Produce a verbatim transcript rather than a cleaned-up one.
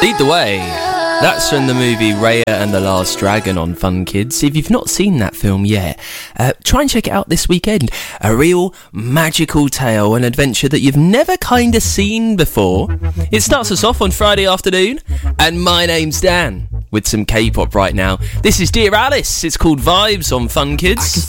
Lead the way. That's from the movie Raya and the Last Dragon on Fun Kids. If you've not seen that film yet, uh, try and check it out this weekend. A real magical tale, an adventure that you've never kind of seen before. It starts us off on Friday afternoon, and my name's Dan, with some K-pop right now. This is Dear Alice. It's called Vibes on Fun Kids.